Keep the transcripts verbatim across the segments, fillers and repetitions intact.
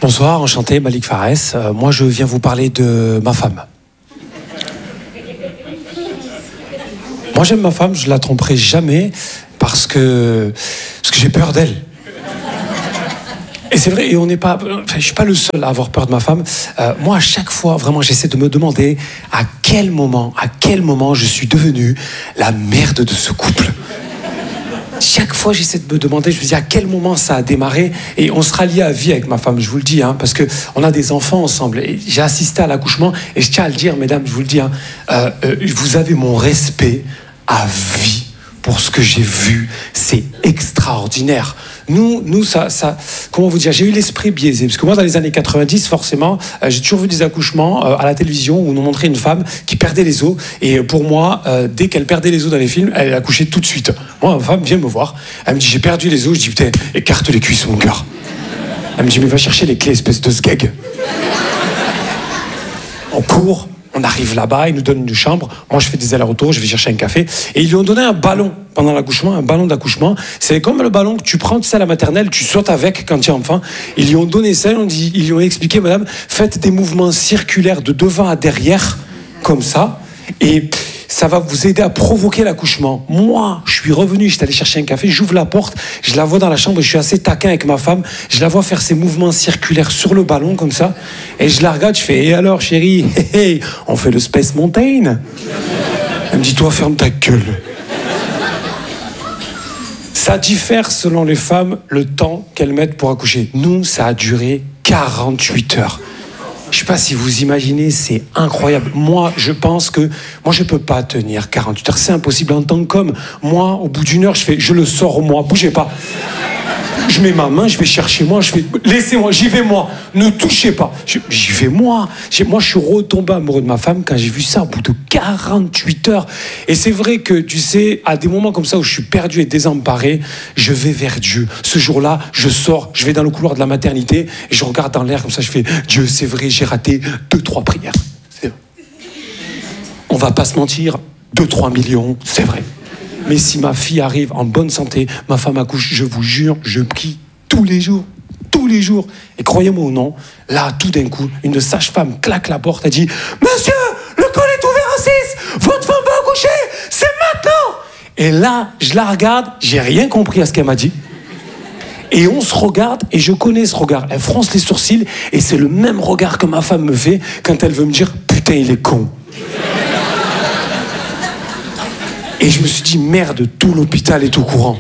Bonsoir, enchanté, Malik Fares. Euh, moi, je viens vous parler de ma femme. Moi, j'aime ma femme, je la tromperai jamais parce que, parce que j'ai peur d'elle. Et c'est vrai, et on n'est pas, enfin, je suis pas le seul à avoir peur de ma femme. Euh, moi, à chaque fois, vraiment, j'essaie de me demander à quel moment, à quel moment je suis devenu la merde de ce couple. Chaque fois, j'essaie de me demander, je me dis à quel moment ça a démarré. Et on sera lié à vie avec ma femme, je vous le dis, hein, parce que on a des enfants ensemble. Et j'ai assisté à l'accouchement et je tiens à le dire, mesdames, je vous le dis, hein, euh, euh, vous avez mon respect à vie pour ce que j'ai vu. C'est extraordinaire. Nous, nous, ça, ça, comment vous dire, j'ai eu l'esprit biaisé. Parce que moi, dans les années quatre-vingt-dix, forcément, euh, j'ai toujours vu des accouchements euh, à la télévision où on nous montrait une femme qui perdait les os. Et pour moi, euh, dès qu'elle perdait les os dans les films, elle accouchait tout de suite. Moi, ma femme vient me voir. Elle me dit, j'ai perdu les os. Je dis, putain, écarte les cuisses, mon cœur. Elle me dit, mais va chercher les clés, espèce de sgeg. On court. On arrive là-bas, ils nous donnent une chambre. Moi, je fais des allers-retours, je vais chercher un café. Et ils lui ont donné un ballon pendant l'accouchement, un ballon d'accouchement. C'est comme le ballon que tu prends, tu sais, à la maternelle, tu sautes avec quand tu es enfant. Ils lui ont donné ça, ils, ont dit, ils lui ont expliqué, madame, faites des mouvements circulaires de devant à derrière, comme ça. Et ça va vous aider à provoquer l'accouchement. Moi, je suis revenu, j'étais allé chercher un café, j'ouvre la porte, je la vois dans la chambre, et je suis assez taquin avec ma femme, je la vois faire ses mouvements circulaires sur le ballon, comme ça, et je la regarde, je fais, et alors chérie, hey, hey, on fait le Space Mountain? Elle me dit, toi, ferme ta gueule. Ça diffère selon les femmes, le temps qu'elles mettent pour accoucher. Nous, ça a duré quarante-huit heures. Je sais pas si vous imaginez, c'est incroyable. Moi, je pense que moi, je peux pas tenir quarante-huit heures. C'est impossible en tant qu'homme. Moi, au bout d'une heure, je fais, je le sors moi. Bougez pas. Je mets ma main, je vais chercher moi, je fais, laissez-moi, j'y vais moi. Ne touchez pas. Je- J'y vais moi. J'ai- Moi, je suis retombé amoureux de ma femme quand j'ai vu ça au bout de quarante-huit heures. Et c'est vrai que, tu sais, à des moments comme ça où je suis perdu et désemparé, je vais vers Dieu. Ce jour-là, je sors, je vais dans le couloir de la maternité et je regarde dans l'air comme ça, je fais, Dieu, c'est vrai, j'ai raté deux, trois prières. C'est- On va pas se mentir, deux, trois millions, c'est vrai. Mais si ma fille arrive en bonne santé, ma femme accouche, je vous jure, je prie tous les jours, tous les jours. Et croyez-moi ou non, là, tout d'un coup, une sage-femme claque la porte, elle dit « Monsieur, le col est ouvert à six, votre femme va accoucher, c'est maintenant !» Et là, je la regarde, j'ai rien compris à ce qu'elle m'a dit. Et on se regarde, et je connais ce regard. Elle fronce les sourcils, et c'est le même regard que ma femme me fait quand elle veut me dire « Putain, il est con !» Et je me suis dit, merde, tout l'hôpital est au courant.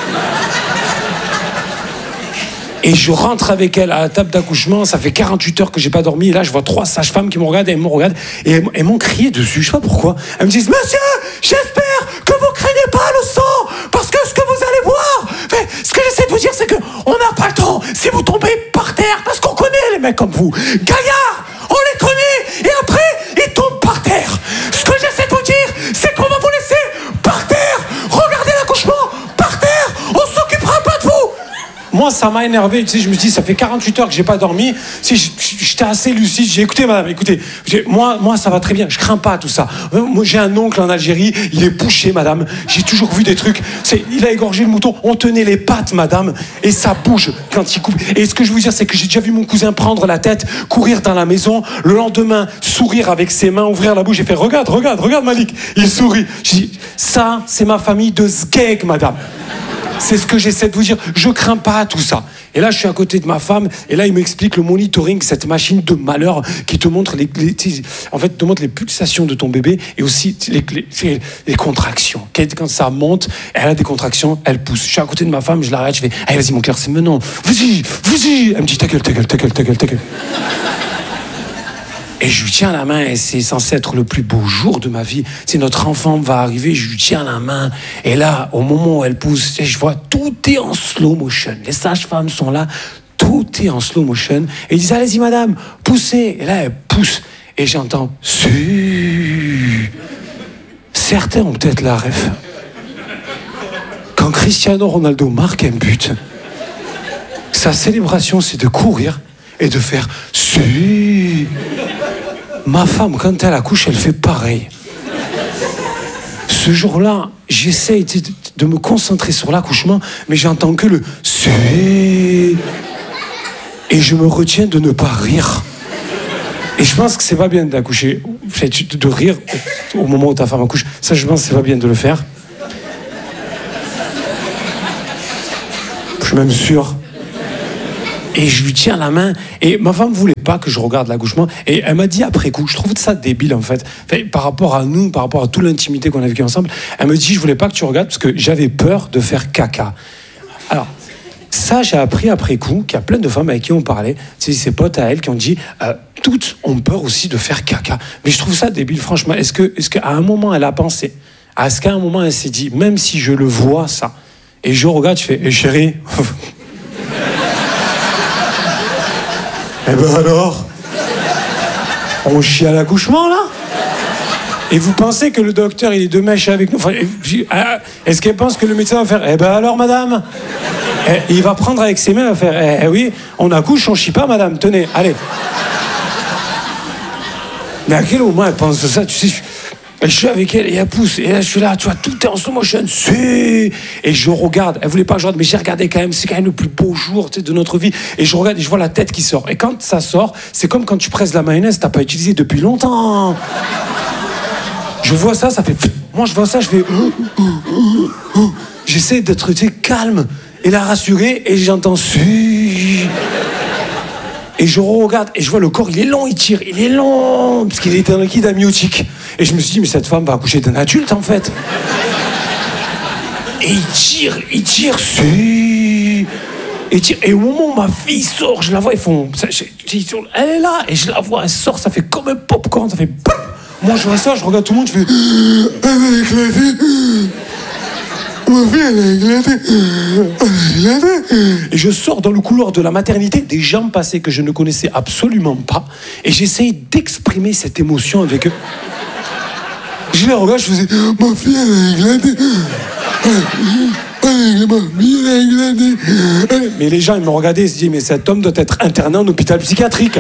Et je rentre avec elle à la table d'accouchement, ça fait quarante-huit heures que j'ai pas dormi, et là je vois trois sages-femmes qui me regardent, et elles me regardent, et elles, elles m'ont crié dessus, je sais pas pourquoi. Elles me disent, monsieur, j'espère que vous craignez pas le sang, parce que ce que vous allez voir, mais ce que j'essaie de vous dire, c'est que on n'a pas le temps, si vous tombez par terre, parce qu'on connaît les mecs comme vous, gaillards, on les connaît, et après, ils tombent par terre. Ce que j'essaie de vous dire, c'est qu'on va vous laisser par terre, regardez l'accouchement, par terre, on s'occupera pas de vous. Moi, ça m'a énervé, tu sais, je me suis dit, ça fait quarante-huit heures que j'ai pas dormi. Si j'étais assez lucide, j'ai écouté, madame, écoutez, moi, moi, ça va très bien, je crains pas tout ça. Moi, j'ai un oncle en Algérie, il est bouché, madame. J'ai toujours vu des trucs. C'est, il a égorgé le mouton, on tenait les pattes, madame, et ça bouge quand il coupe. Et ce que je veux dire, c'est que j'ai déjà vu mon cousin prendre la tête, courir dans la maison, le lendemain, sourire avec ses mains, ouvrir la bouche, j'ai fait, regarde, regarde, regarde, Malik. Il sourit. J'ai dit, ça, c'est ma famille de sgeg, madame. C'est ce que j'essaie de vous dire. Je crains pas tout ça. Et là, je suis à côté de ma femme, et là, il m'explique le monitoring, cette machine de malheur qui te montre les, les en fait, te montre les pulsations de ton bébé et aussi les, les, les contractions. Quand ça monte, elle a des contractions, elle pousse. Je suis à côté de ma femme, je l'arrête, je fais, allez, vas-y, mon cœur, c'est maintenant. Vas-y, vas-y. Elle me dit, ta gueule, ta gueule, ta gueule, ta gueule, ta gueule. Et je lui tiens la main, et c'est censé être le plus beau jour de ma vie. C'est notre enfant va arriver, je lui tiens la main. Et là, au moment où elle pousse, je vois, tout est en slow motion. Les sages-femmes sont là, tout est en slow motion. Et ils disent, allez-y, madame, poussez. Et là, elle pousse. Et j'entends, si. Certains ont peut-être la ref. Quand Cristiano Ronaldo marque un but, sa célébration, c'est de courir et de faire, si. Ma femme, quand elle accouche, elle fait pareil. Ce jour-là, j'essaye de, de me concentrer sur l'accouchement, mais j'entends que le « c'est ». Et je me retiens de ne pas rire. Et je pense que c'est pas bien d'accoucher, de rire au moment où ta femme accouche. Ça, je pense que c'est pas bien de le faire. Je suis même sûr. Et je lui tiens la main. Et ma femme voulait pas que je regarde l'accouchement. Et elle m'a dit après coup, je trouve ça débile en fait. Enfin, par rapport à nous, par rapport à toute l'intimité qu'on a vécue ensemble, elle me dit, je voulais pas que tu regardes parce que j'avais peur de faire caca. Alors, ça, j'ai appris après coup qu'il y a plein de femmes avec qui on parlait, c'est ses potes à elle qui ont dit euh, toutes ont peur aussi de faire caca. Mais je trouve ça débile, franchement. Est-ce que, est-ce qu'à un moment elle a pensé, est-ce qu'à un moment elle s'est dit, même si je le vois ça, et je regarde, je fais, eh, chérie, eh ben alors, on chie à l'accouchement là? Et vous pensez que le docteur il est de mèche avec nous? Enfin, est-ce qu'elle pense que le médecin va faire, eh ben alors madame? Et il va prendre avec ses mains, il va faire, eh, eh oui, on accouche, on chie pas, madame, tenez, allez. Mais à quel moment elle pense ça, tu sais, je, je suis avec elle et elle pousse, et là je suis là, tu vois, tout est en slow motion, c'est... Et je regarde, elle voulait pas que je regarde, mais j'ai regardé quand même, c'est quand même le plus beau jour, tu sais, de notre vie, et je regarde et je vois la tête qui sort. Et quand ça sort, c'est comme quand tu presses la mayonnaise, t'as pas utilisé depuis longtemps. Je vois ça, ça fait... Moi je vois ça, je fais... J'essaie d'être, tu sais, calme. Et la rassurer, et j'entends su. Et je regarde, et je vois le corps, il est long, il tire, il est long, parce qu'il est un liquide amniotique. Et je me suis dit, mais cette femme va accoucher d'un adulte, en fait. Et il tire, il tire, su. Et, tire, et au moment où ma fille sort, je la vois, ils font... Elle est là, et je la vois, elle sort, ça fait comme un popcorn, ça fait... Pop. Moi, je vois ça, je regarde tout le monde, je fais... Elle a éclaté. Ma fille, elle a éclaté. Elle a éclaté. Et je sors dans le couloir de la maternité, des gens passés que je ne connaissais absolument pas, et j'essaye d'exprimer cette émotion avec eux. Je les regarde, je faisais, ma fille, elle a éclaté. Ma fille, elle a éclaté. Mais les gens, ils me regardaient, ils se disaient, mais cet homme doit être interné en hôpital psychiatrique.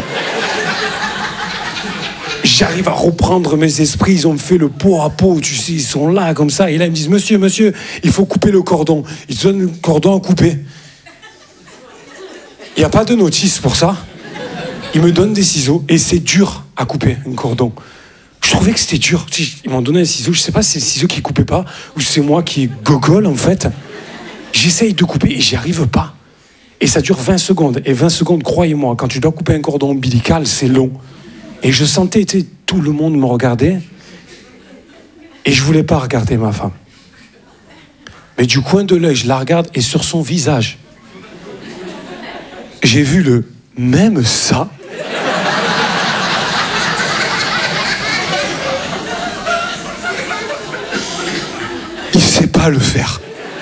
J'arrive à reprendre mes esprits, ils ont fait le pot à pot, tu sais, ils sont là comme ça, et là ils me disent, monsieur, monsieur, il faut couper le cordon. Ils te donnent le cordon à couper. Il n'y a pas de notice pour ça. Ils me donnent des ciseaux, et c'est dur à couper un cordon. Je trouvais que c'était dur. Ils m'ont donné un ciseau, je sais pas si c'est le ciseau qui coupait pas, ou c'est moi qui gogole en fait. J'essaye de couper et j'y arrive pas. Et ça dure vingt secondes. Et vingt secondes, croyez-moi, quand tu dois couper un cordon ombilical, c'est long. Et je sentais, tu sais, tout le monde me regardait. Et je voulais pas regarder ma femme. Mais du coin de l'œil, je la regarde et sur son visage, j'ai vu le même ça. Il sait pas le faire.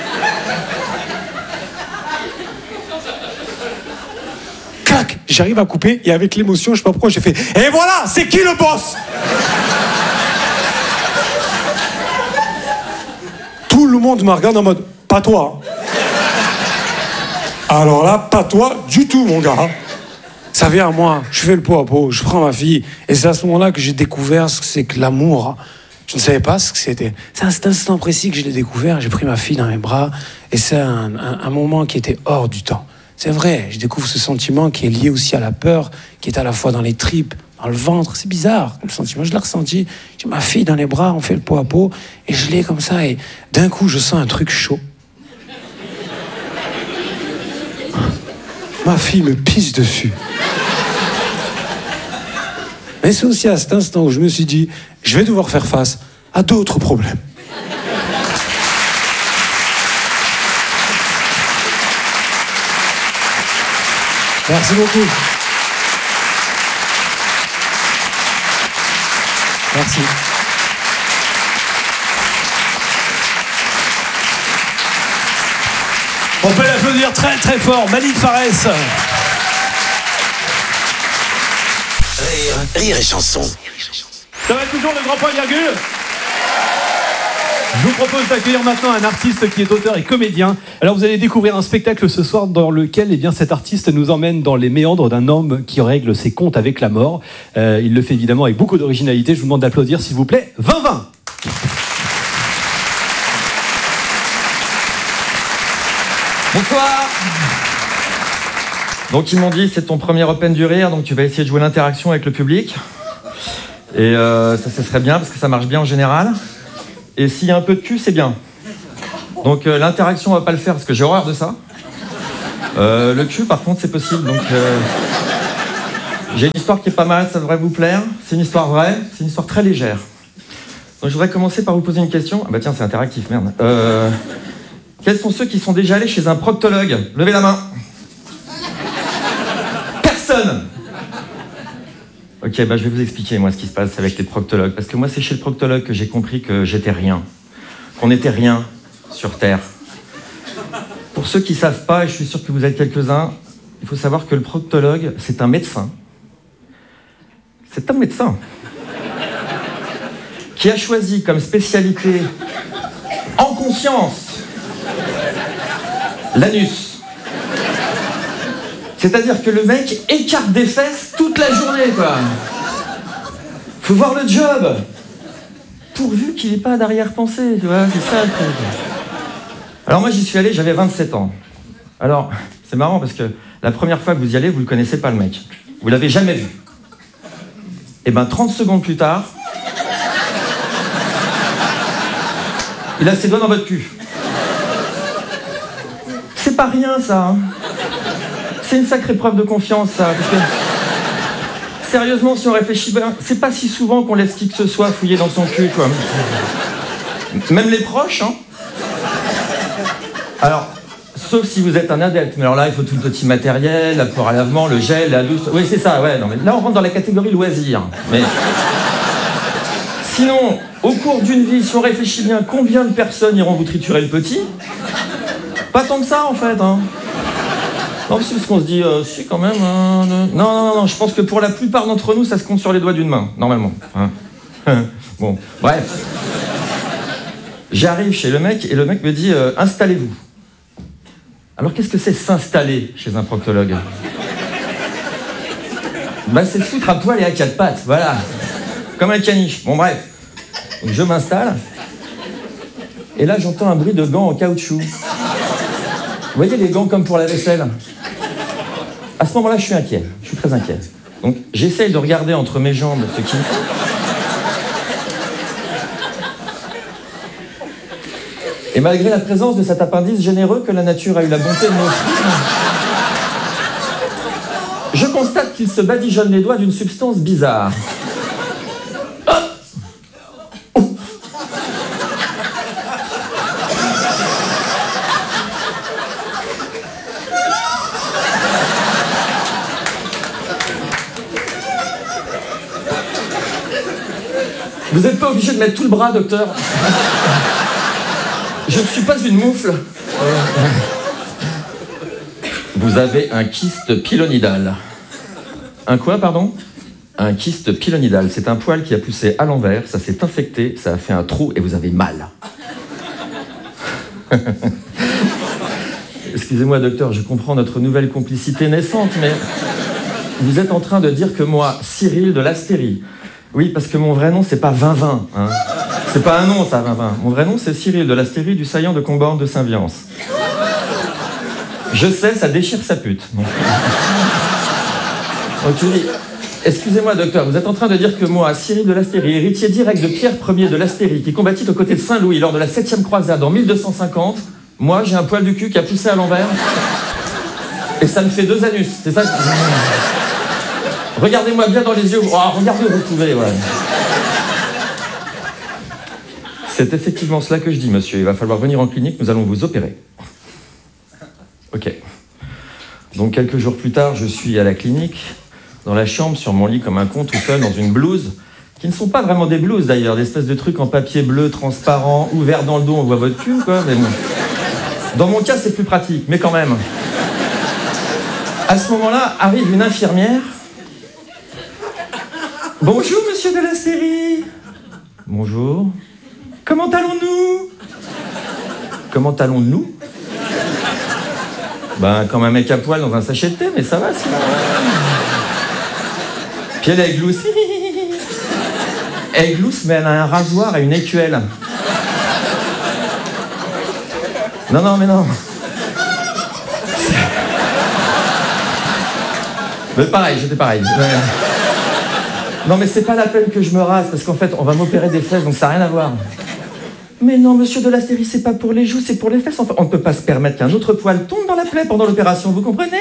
Clac, j'arrive à couper et avec l'émotion, je sais pas pourquoi, j'ai fait « Et voilà, c'est qui le boss ?» Tout le monde me regarde en mode « Pas toi. » Alors là, pas toi du tout, mon gars. Ça vient à moi, je fais le pot à pot, je prends ma fille. Et c'est à ce moment-là que j'ai découvert ce que c'est que l'amour. Je ne savais pas ce que c'était. C'est à cet instant précis que je l'ai découvert. J'ai pris ma fille dans mes bras. Et c'est un, un, un moment qui était hors du temps. C'est vrai, je découvre ce sentiment qui est lié aussi à la peur, qui est à la fois dans les tripes, dans le ventre. C'est bizarre, le sentiment, je l'ai ressenti. J'ai ma fille dans les bras, on fait le pot à pot, et je l'ai comme ça, et d'un coup, je sens un truc chaud. Ma fille me pisse dessus. Mais c'est aussi à cet instant où je me suis dit, je vais devoir faire face à d'autres problèmes. Merci beaucoup. Merci. On peut l'applaudir très très fort, Malik Farès. Rire, rire et chanson. Ça va toujours le grand point virgule. Je vous propose d'accueillir maintenant un artiste qui est auteur et comédien. Alors vous allez découvrir un spectacle ce soir dans lequel eh bien, cet artiste nous emmène dans les méandres d'un homme qui règle ses comptes avec la mort. Euh, il le fait évidemment avec beaucoup d'originalité. Je vous demande d'applaudir s'il vous plaît. vingt vingt. Bonsoir. Donc ils m'ont dit, c'est ton premier Open du rire, donc tu vas essayer de jouer l'interaction avec le public. Et euh, ça, ça serait bien, parce que ça marche bien en général. Et s'il y a un peu de cul, c'est bien. Donc euh, l'interaction, on va pas le faire, parce que j'ai horreur de ça. Euh, le cul, par contre, c'est possible. Donc euh, j'ai une histoire qui est pas mal, ça devrait vous plaire. C'est une histoire vraie, c'est une histoire très légère. Donc je voudrais commencer par vous poser une question. Ah bah tiens, c'est interactif, merde. Euh, quels sont ceux qui sont déjà allés chez un proctologue? Levez la main. Personne. Ok, bah je vais vous expliquer moi ce qui se passe avec les proctologues. Parce que moi, c'est chez le proctologue que j'ai compris que j'étais rien. Qu'on n'était rien sur Terre. Pour ceux qui ne savent pas, et je suis sûr que vous êtes quelques-uns, il faut savoir que le proctologue, c'est un médecin. C'est un médecin qui a choisi comme spécialité, en conscience, l'anus. C'est-à-dire que le mec écarte des fesses toute la journée, quoi. Faut voir le job. Pourvu qu'il n'ait pas d'arrière-pensée, tu vois, c'est ça le truc. Alors moi, j'y suis allé, j'avais vingt-sept ans. Alors, c'est marrant parce que la première fois que vous y allez, vous ne le connaissez pas, le mec. Vous l'avez jamais vu. Et ben, trente secondes plus tard, il a ses doigts dans votre cul. C'est pas rien, ça. Hein. C'est une sacrée preuve de confiance, ça. Parce que, sérieusement, si on réfléchit bien, c'est pas si souvent qu'on laisse qui que ce soit fouiller dans son cul, quoi. Même les proches, hein. Alors, sauf si vous êtes un adepte. Mais alors là, il faut tout le petit matériel, la poire à lavement, le gel, la douche. Oui, c'est ça, ouais. Non, mais là, on rentre dans la catégorie loisir. Mais sinon, au cours d'une vie, si on réfléchit bien, combien de personnes iront vous triturer le petit? Pas tant que ça, en fait, hein. Non, c'est parce qu'on se dit, euh, si, quand même. Hein, non, non, non, non, je pense que pour la plupart d'entre nous, ça se compte sur les doigts d'une main, normalement. Hein. Bon, bref. J'arrive chez le mec et le mec me dit, euh, installez-vous. Alors, qu'est-ce que c'est s'installer chez un proctologue? Bah, c'est se foutre à poil et à quatre pattes, voilà. Comme un caniche. Bon, bref. Donc, je m'installe. Et là, j'entends un bruit de gants en caoutchouc. Vous voyez les gants comme pour la vaisselle? À ce moment-là, je suis inquiet. Je suis très inquiet. Donc, j'essaye de regarder entre mes jambes ce qu'il faut. Et malgré la présence de cet appendice généreux que la nature a eu la bonté de m'offrir, je constate qu'il se badigeonne les doigts d'une substance bizarre. Vous n'êtes pas obligé de mettre tout le bras, docteur. Je ne suis pas une moufle. Vous avez un kyste pilonidal. Un quoi, pardon? Un kyste pilonidal. C'est un poil qui a poussé à l'envers, ça s'est infecté, ça a fait un trou et vous avez mal. Excusez-moi, docteur, je comprends notre nouvelle complicité naissante, mais vous êtes en train de dire que moi, Cyril de l'Astérie, oui, parce que mon vrai nom, c'est pas vingt vingt. Hein. C'est pas un nom, ça, vingt vingt. Mon vrai nom, c'est Cyril de l'Astérie du saillant de Comborne de Saint-Viance. Je sais, ça déchire sa pute. Donc, donc tu dis, excusez-moi, docteur, vous êtes en train de dire que moi, Cyril de l'Astérie, héritier direct de Pierre Ier de l'Astérie, qui combattit aux côtés de Saint-Louis lors de la septième croisade en mille deux cent cinquante, moi, j'ai un poil du cul qui a poussé à l'envers, et ça me fait deux anus. C'est ça que... Regardez-moi bien dans les yeux. Oh, regardez où vous pouvez, ouais. C'est effectivement cela que je dis, monsieur. Il va falloir venir en clinique, nous allons vous opérer. Ok. Donc, quelques jours plus tard, je suis à la clinique, dans la chambre, sur mon lit comme un con, tout seul, dans une blouse, qui ne sont pas vraiment des blouses, d'ailleurs, des espèces de trucs en papier bleu, transparent, ouvert dans le dos, on voit votre cul, quoi, mais bon. Dans mon cas, c'est plus pratique, mais quand même. À ce moment-là, arrive une infirmière. Bonjour, monsieur de l'Astérie. Bonjour. Comment allons-nous? Comment allons-nous? Ben, comme un mec à poil dans un sachet de thé, mais ça va, sinon. Puis elle est glousse. Elle est glousse, mais elle a un rasoir et une écuelle. Non, non, mais non. Mais pareil, j'étais pareil. Ouais. Non, mais c'est pas la peine que je me rase, parce qu'en fait, on va m'opérer des fesses, donc ça n'a rien à voir. Mais non, monsieur de l'Astérie, c'est pas pour les joues, c'est pour les fesses. Enfin, on ne peut pas se permettre qu'un autre poil tombe dans la plaie pendant l'opération, vous comprenez?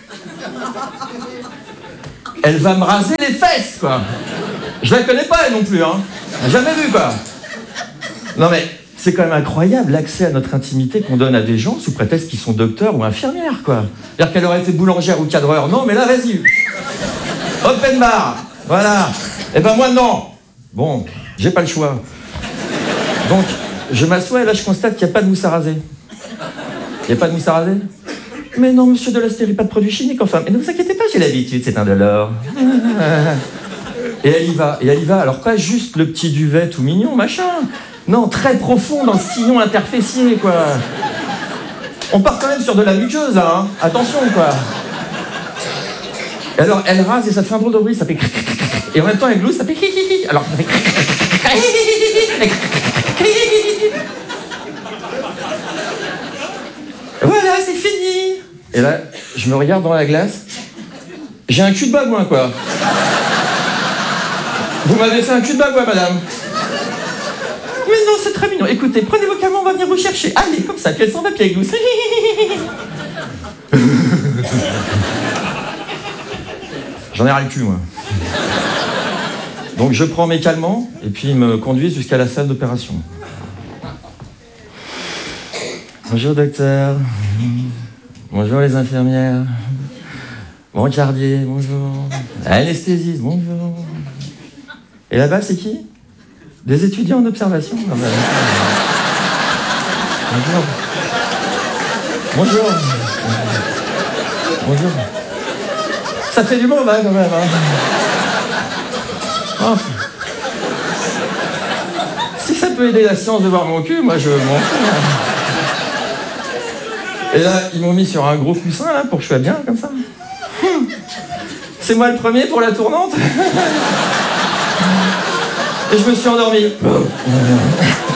Elle va me raser les fesses, quoi. Je la connais pas, elle non plus, hein. Jamais vu, quoi. Non, mais c'est quand même incroyable l'accès à notre intimité qu'on donne à des gens sous prétexte qu'ils sont docteurs ou infirmières, quoi. C'est-à-dire qu'elle aurait été boulangère ou cadreur. Non, mais là, vas-y. Open bar. Voilà. Eh ben moi, non. Bon, j'ai pas le choix. Donc, je m'assois et là, je constate qu'il n'y a pas de mousse à raser. Il n'y a pas de mousse à raser? Mais non, monsieur de l'Astérie, pas de produits chimiques, enfin. Et ne vous inquiétez pas, j'ai l'habitude, c'est indolore. Et elle y va, et elle y va. Alors, pas juste le petit duvet tout mignon, machin. Non, très profond dans le sillon interfessier, quoi. On part quand même sur de la muqueuse, hein. Attention, quoi. Et alors, elle rase et ça fait un drôle de bruit, ça fait... Et en même temps, elle glousse, ça fait... Alors, ça fait... Voilà, c'est fini. Et là, je me regarde dans la glace. J'ai un cul de babouin, quoi. Vous m'avez fait un cul de babouin, madame. Mais non, c'est très mignon. Écoutez, prenez vos calmants, on va venir vous chercher. Allez, comme ça, qu'elle s'en va, puis elle glousse. J'en ai ras le cul, moi. Donc je prends mes calmants, et puis ils me conduisent jusqu'à la salle d'opération. Bonjour, docteur. Bonjour, les infirmières. Bon, cardier, bonjour. Anesthésiste, bonjour. Et là-bas, c'est qui? Des étudiants en observation. Ah ben, bonjour. Bonjour. Bonjour. Ça fait du monde, hein, quand même. Hein. Oh. Si ça peut aider la science de voir mon cul, moi je m'en fous. Hein. Et là, ils m'ont mis sur un gros coussin là pour que je sois bien comme ça. Hum. C'est moi le premier pour la tournante. Et je me suis endormi.